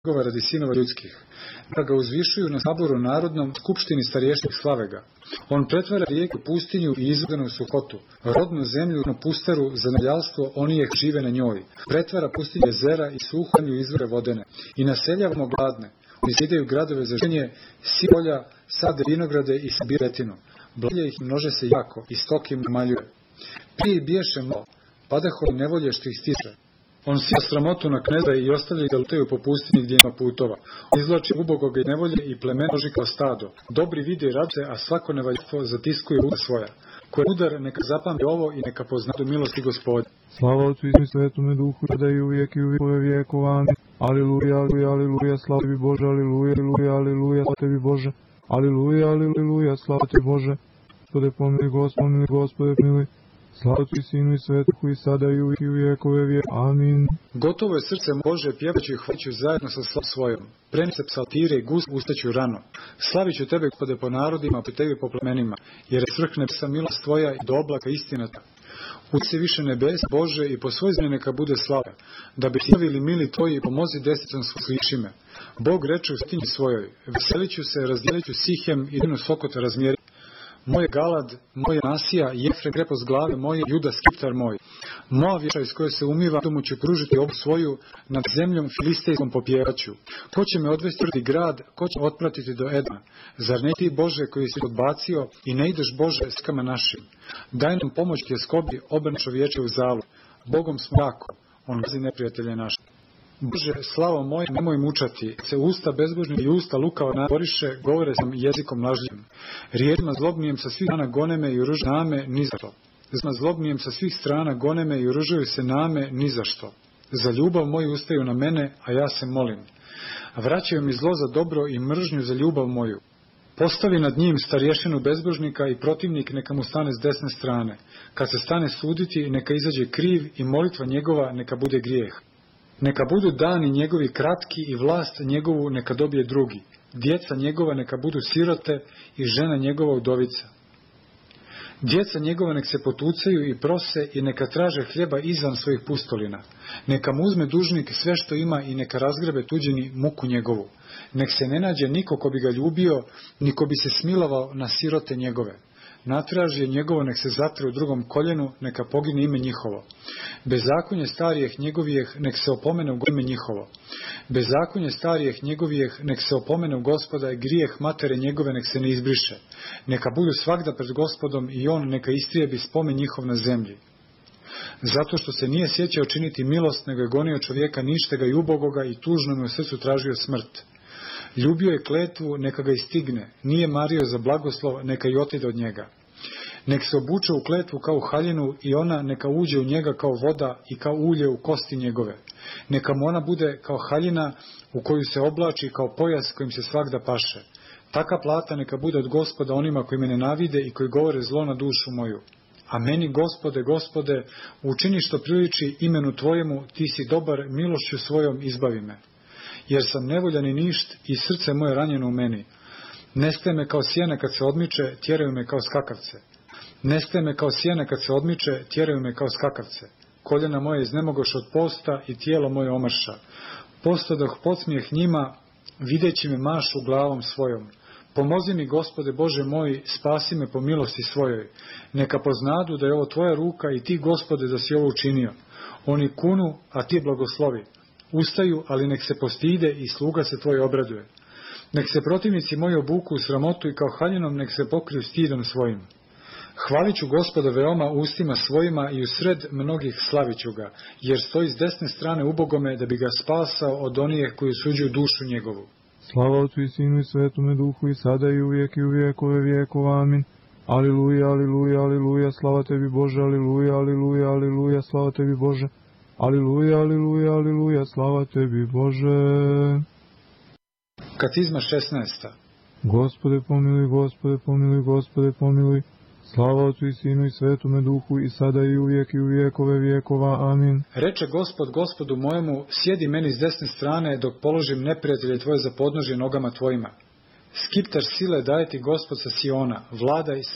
njegova radi sinova ljudskih, da ga uzvišuju na saboru narodnom skupštini starješnih slave ga. On pretvara rijeku pustinju i izvodenu suhotu, rodnu zemlju na pustaru za nadaljalstvo onijeh žive na njoj. Pretvara pustinju jezera i suhu zemlju izvore vodene i naseljavamo gladne. Oni zidaju gradove za ženje, polja, sade vinograde i sabire retinu. Blagolje ih množe se jako i stoke im umaljuje. Prije biješe malo, padaho i nevolje što ih stiže. On sija sramotu na kneza i ostavlja ih da lutaju po pustinji gdje ima putova. On izvlači ubogoga i nevolje i plemen množi kao stado. Dobri vide i rade, a svako nevaljstvo zatiskuje usta svoja. Ko je mudar, neka zapamti ovo i neka pozna do milosti Gospoda. Slava Otcu i Svetome Duhu, da i uvijek i uvijek vjekova. Amin. Aliluja, aliluja, aliluja, slava tebi Bože, aliluja, aliluja, aliluja, slava tebi Bože. Aliluja, aliluja, slava tebi Bože. Gospode pomili, Gospode pomili. Slava tu i Sinu i Svetu i sada i uvijek i u vjekove vijek. Amin. Gotovo je srce Bože, pjevaću i hvaću zajedno sa slavom svojom. Preni se psaltire i gust ustaću rano. Slavit ću tebe, Gospode, po narodima, po tebi po plemenima, jer je svrh nebesa milost tvoja i do oblaka istinata. Uci više nebesa, Bože, i po svoj zemlji neka bude slava. Da bi slavili mili tvoji, pomozi desnicom sliši me. Bog reče u stinji svojoj, veselit ću se, razdijelit ću Sihem i dinu Sokota razmjeri. Moje Galad, moje Nasija, Jefre krepost glave moje, Juda skiptar moj. Moja vješa iz koje se umiva, tomu ću pružiti obu svoju, nad zemljom filistejskom popjevaću. Ko će me odvesti u grad, ko će otpratiti do Edma? Zar ne ti, Bože, koji si odbacio i ne ideš, Bože, s kama našim? Daj nam pomoć je skobi, obrne čovječe u zalu. Bogom smo jako, on gazi neprijatelje naše. Bože, slavo moje, nemoj mučati, se usta bezbožni i usta lukava naboriše, govore sam jezikom lažljivim. Riječima zlobnijem sa svih strana gone me i oružuju name ni za što. Zlobnijem sa svih strana gone me i oružuju se name ni za što. Za ljubav moju ustaju na mene, a ja se molim. A vraćaju mi zlo za dobro i mržnju za ljubav moju. Postavi nad njim starješinu bezbožnika i protivnik neka mu stane s desne strane. Kad se stane suditi, neka izađe kriv i molitva njegova neka bude grijeh. Neka budu dani njegovi kratki i vlast njegovu neka dobije drugi. Djeca njegova neka budu sirote i žena njegova udovica. Djeca njegova nek se potucaju i prose i neka traže hljeba izvan svojih pustolina. Neka mu uzme dužnik sve što ima i neka razgrebe tuđini muku njegovu. Nek se ne nađe niko ko bi ga ljubio, ni ko bi se smilovao na sirote njegove. Natraži je njegovo, nek se zatre u drugom koljenu, neka pogine ime njihovo. Bezakonje starijeh njegovijeh, nek se opomene u ime njihovo. Bezakonje starijeh njegovijeh, nek se opomene u Gospoda, i grijeh matere njegove nek se ne izbriše. Neka budu svagda pred Gospodom i on neka istrijebi spomen njihov na zemlji. Zato što se nije sjećao činiti milost, nego je gonio čovjeka ništega i ubogoga i tužno mu u srcu tražio smrt. Ljubio je kletvu, neka ga istigne, nije mario za blagoslov, neka i otide od njega. Nek se obuče u kletvu kao u haljinu i ona neka uđe u njega kao voda i kao ulje u kosti njegove. Neka mu ona bude kao haljina u koju se oblači kao pojas kojim se svagda paše. Taka plata neka bude od Gospoda onima koji me nenavide i koji govore zlo na dušu moju. A meni, Gospode, Gospode, učini što priliči imenu Tvojemu, Ti si dobar, milošću svojom izbavi me. Jer sam nevoljan i ništ i srce moje ranjeno u meni. Nestaje me kao sjene kad se odmiče, tjeraju me kao skakavce. Nestaje me kao sjene kad se odmiče, tjeraju me kao skakavce. Koljena moje iznemogoš od posta i tijelo moje omrša. Postadoh podsmijeh njima, videći me mašu glavom svojom. Pomozi mi, Gospode Bože moj, spasi me po milosti svojoj. Neka poznadu da je ovo Tvoja ruka i Ti, Gospode, da si ovo učinio. Oni kunu, a Ti blagoslovi. Ustaju, ali nek se postide i sluga se Tvoj obraduje. Nek se protivnici moji obuku u sramotu i kao haljinom nek se pokriju stidom svojim. Hvalit ću Gospoda veoma ustima svojima i usred mnogih slavit ću ga, jer stoji s desne strane ubogome da bi ga spasao od onih koji suđuju dušu njegovu. Slava Otcu i Sinu i Svetome Duhu i sada i uvijek i u vjekove vjekova. Amin. Aliluja, aliluja, aliluja, slava tebi Bože, aliluja, aliluja, aliluja, slava tebi Bože. Aliluja, aliluja, aliluja, slava tebi Bože. Katizma 16. Gospode pomiluj, Gospode pomiluj, Gospode pomiluj. Slava Otcu i Sinu i Svetome Duhu i sada i uvijek i u vjekove vjekova. Amin. Reče Gospod Gospodu mojemu, sjedi meni s desne strane dok položim neprijatelje Tvoje za podnožje nogama Tvojima. Skiptar sile daje Ti Gospod sa Siona, vladaj